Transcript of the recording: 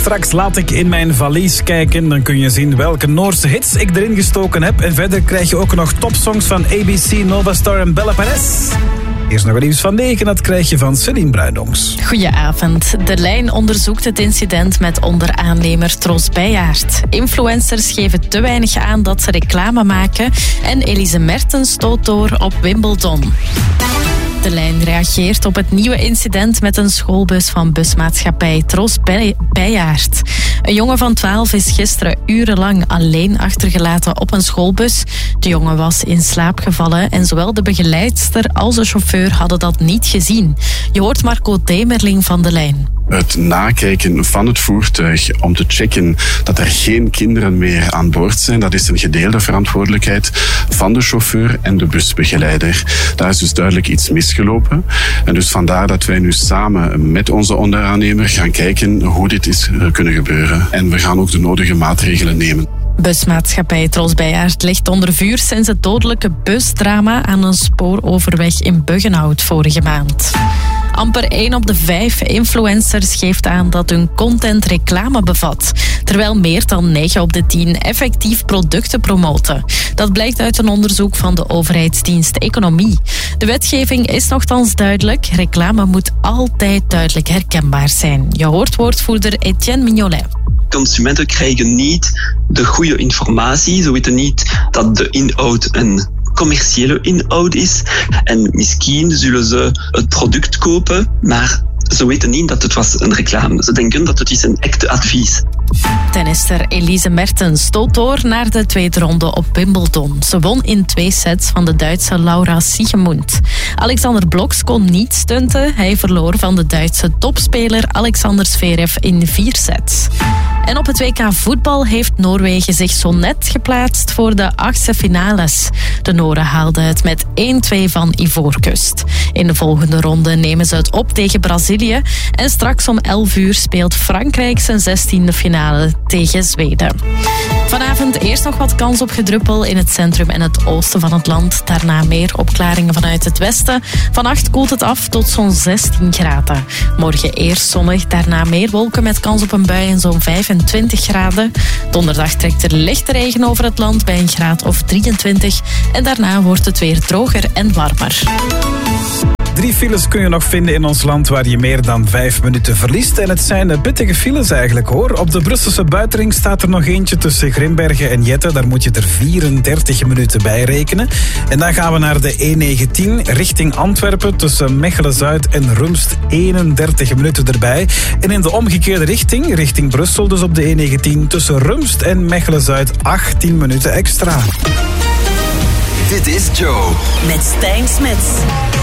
Straks laat ik in mijn valies kijken. Dan kun je zien welke Noorse hits ik erin gestoken heb. En verder krijg je ook nog topsongs van ABC, Novastar en Bella Perez. Eerst nog een nieuws van 9, dat krijg je van Celine Bruinongs. Goedenavond. De Lijn onderzoekt het incident met onderaannemer Tros Bijjaert. Influencers geven te weinig aan dat ze reclame maken. En Elise Mertens stoot door op Wimbledon. De Lijn reageert op het nieuwe incident met een schoolbus van busmaatschappij Tros Bijjaert. Een jongen van 12 is gisteren urenlang alleen achtergelaten op een schoolbus. De jongen was in slaap gevallen en zowel de begeleidster als de chauffeur hadden dat niet gezien. Je hoort Marco Demerling van De Lijn. Het nakijken van het voertuig om te checken dat er geen kinderen meer aan boord zijn, dat is een gedeelde verantwoordelijkheid van de chauffeur en de busbegeleider. Daar is dus duidelijk iets misgelopen. En dus vandaar dat wij nu samen met onze onderaannemer gaan kijken hoe dit is kunnen gebeuren. En we gaan ook de nodige maatregelen nemen. Busmaatschappij Tros Bijjaert ligt onder vuur sinds het dodelijke busdrama aan een spooroverweg in Buggenhout vorige maand. Amper 1 op de 5 influencers geeft aan dat hun content reclame bevat, terwijl meer dan 9 op de 10 effectief producten promoten. Dat blijkt uit een onderzoek van de overheidsdienst Economie. De wetgeving is nogthans duidelijk. Reclame moet altijd duidelijk herkenbaar zijn. Je hoort woordvoerder Etienne Mignolet. Consumenten krijgen niet de goede informatie. Ze weten niet dat de inhoud een commerciële inhoud is. En misschien zullen ze het product kopen, maar ze weten niet dat het was een reclame. Ze denken dat het is een echte advies. Tennister Elise Mertens stoot door naar de tweede ronde op Wimbledon. Ze won in 2 sets van de Duitse Laura Siegemund. Alexander Bloks kon niet stunten. Hij verloor van de Duitse topspeler Alexander Zverev in 4 sets. En op het WK voetbal heeft Noorwegen zich zo net geplaatst voor de 8e finales. De Noren haalden het met 1-2 van Ivoorkust. In de volgende ronde nemen ze het op tegen Brazilië. En straks om 11 uur speelt Frankrijk zijn 16e finale tegen Zweden. Vanavond eerst nog wat kans op gedruppel in het centrum en het oosten van het land. Daarna meer opklaringen vanuit het westen. Vannacht koelt het af tot zo'n 16 graden. Morgen eerst zonnig, daarna meer wolken met kans op een bui en zo'n 25 graden. Donderdag trekt er lichte regen over het land bij een graad of 23. En daarna wordt het weer droger en warmer. 3 files kun je nog vinden in ons land waar je meer dan 5 minuten verliest. En het zijn pittige files eigenlijk hoor. Op de Brusselse buitenring staat er nog eentje tussen Grimbergen en Jette. Daar moet je er 34 minuten bij rekenen. En dan gaan we naar de E19 richting Antwerpen tussen Mechelen-Zuid en Rumst. 31 minuten erbij. En in de omgekeerde richting Brussel, dus op de E19 tussen Rumst en Mechelen-Zuid 18 minuten extra. Dit is Joe. Met Stijn Smits.